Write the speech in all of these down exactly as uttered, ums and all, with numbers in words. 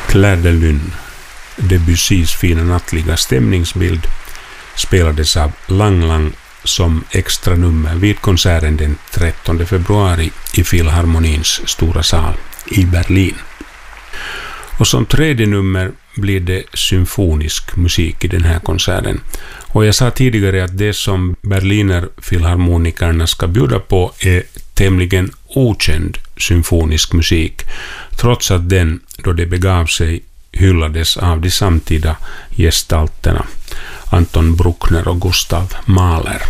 Clair de Lune, Debussys fina nattliga stämningsbild, spelades av Lang Lang som extra nummer vid konserten den trettonde februari i Filharmonins stora sal i Berlin. Och som tredje nummer blir det symfonisk musik i den här konserten. Och jag sa tidigare att det som Berliner filharmonikerna ska bjuda på är tämligen okänd symfonisk musik, trots att den, då det begav sig, hyllades av de samtida gestalterna Anton Bruckner och Gustav Mahler.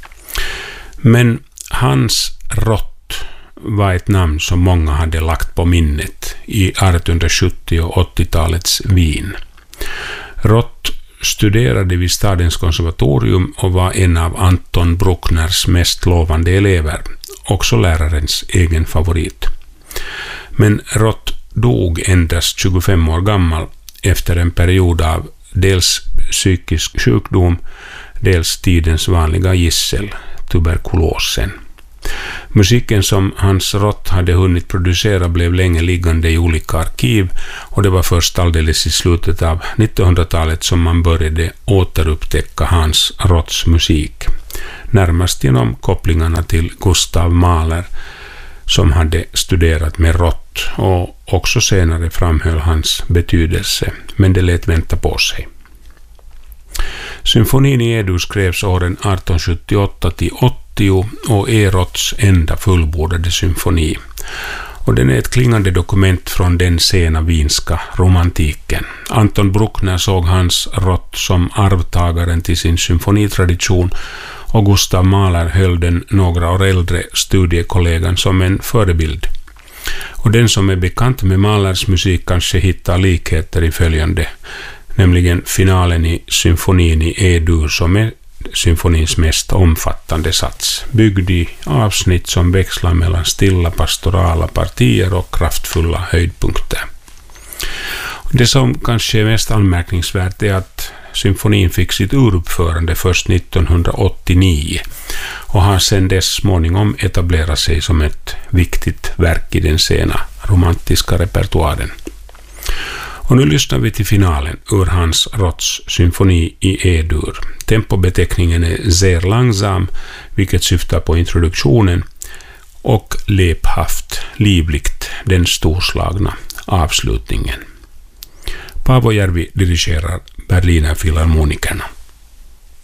Men Hans Rott var ett namn som många hade lagt på minnet i artonhundrasjuttio- och åttiotalets Wien. Rott studerade vid stadens konservatorium och var en av Anton Bruckners mest lovande elever, också lärarens egen favorit. Men Rott dog endast tjugofem år gammal efter en period av dels psykisk sjukdom, dels tidens vanliga gissel, tuberkulosen. Musiken som Hans Rott hade hunnit producera blev länge liggande i olika arkiv, och det var först alldeles i slutet av nittonhundratalet som man började återupptäcka Hans Rotts musik, närmast genom kopplingarna till Gustav Mahler som hade studerat med Rott och också senare framhöll hans betydelse, men det lät vänta på sig. Symfonin i E-dur skrevs åren arton sjuttioåtta till åttio och är Rotts enda fullbordade symfoni. Och den är ett klingande dokument från den sena vinska romantiken. Anton Bruckner såg Hans Rott som arvtagaren till sin symfonitradition, och Gustav Mahler höll den några år äldre studiekollegan som en förebild. Och den som är bekant med Mahlers musik kanske hittar likheter i följande, nämligen finalen i symfonin i E-dur som är symfonins mest omfattande sats, byggd i avsnitt som växlar mellan stilla pastorala partier och kraftfulla höjdpunkter. Det som kanske är mest anmärkningsvärt är att symfonin fick sitt uruppförande först nittonhundraåttionio och har sedan dess småningom etablerat sig som ett viktigt verk i den sena romantiska repertoaren. Och nu lyssnar vi till finalen ur Hans Rotts symfoni i E-dur. Tempobeteckningen är sehr langsam, vilket syftar på introduktionen, och lebhaft, livligt, den storslagna avslutningen. Paavo Järvi dirigerar Berliner Filharmonikerna.